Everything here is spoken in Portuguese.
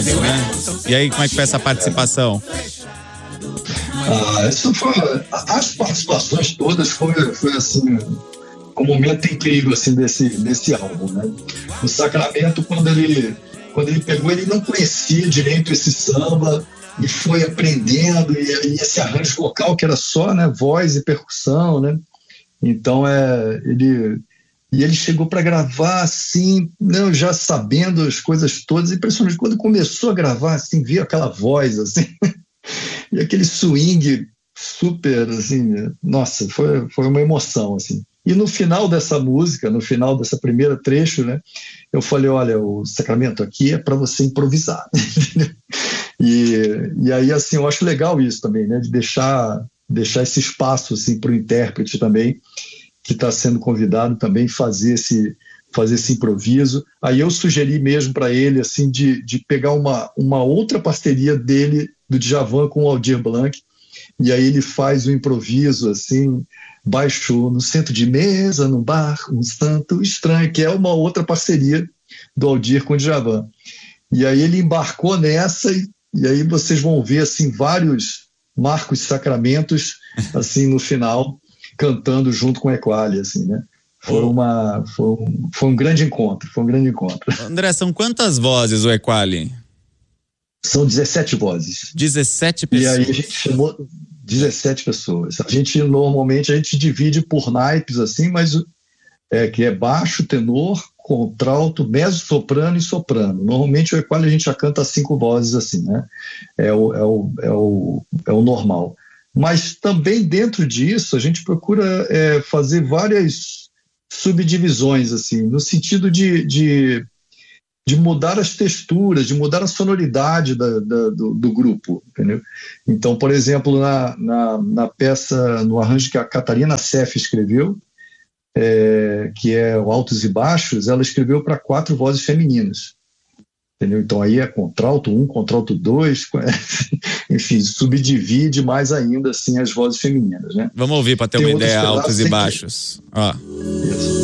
né? E aí, como é que foi essa participação? Isso foi, as participações todas foi assim, um momento incrível assim, desse álbum, né? O Sacramento, quando ele pegou, ele não conhecia direito esse samba e foi aprendendo, e esse arranjo vocal que era só, né, voz e percussão, né? Então ele chegou para gravar assim, não, já sabendo as coisas todas, impressionante. Quando começou a gravar, assim, viu aquela voz assim, e aquele swing super, assim, nossa, foi uma emoção, assim. E no final dessa música, no final dessa primeira trecho, né, eu falei, olha, o Sacramento aqui é para você improvisar. e aí, assim, eu acho legal isso também, né, de deixar esse espaço, assim, para o intérprete também, que está sendo convidado também fazer esse improviso. Aí eu sugeri mesmo para ele, assim, de pegar uma outra parceria dele, do Djavan, com o Aldir Blanc, e aí ele faz o improviso, assim, baixo no centro de mesa, num bar, um tanto estranho, que é uma outra parceria do Aldir com o Djavan. E aí ele embarcou nessa, e aí vocês vão ver, assim, vários Marcos Sacramentos, assim, no final, cantando junto com o Equali, assim, né? Foi um grande encontro, André, são quantas vozes o Equali? São 17 vozes. 17 pessoas. E aí a gente chamou 17 pessoas. Normalmente a gente divide por naipes, assim, mas que é baixo, tenor, contralto, mezzo-soprano e soprano. Normalmente o Equali a gente já canta 5 vozes, assim, né? É o normal. Mas também dentro disso a gente procura fazer várias subdivisões, assim, no sentido de mudar as texturas, de mudar a sonoridade do grupo, entendeu? Então, por exemplo, na peça, no arranjo que a Catarina Seff escreveu, que é o Altos e Baixos, ela escreveu para 4 vozes femininas, entendeu? Então aí é contralto 1, contralto 2, enfim, subdivide mais ainda assim as vozes femininas, né? Vamos ouvir para ter uma ideia, altos e baixos. Ó. Isso.